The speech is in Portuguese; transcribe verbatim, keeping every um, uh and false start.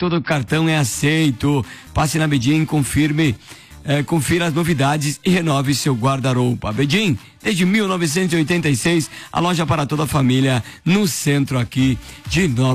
todo cartão é aceito. Passe na Bedim, confirme, eh, confira as novidades e renove seu guarda-roupa. Bedim, desde mil novecentos e oitenta e seis, a loja para toda a família no centro aqui de Nova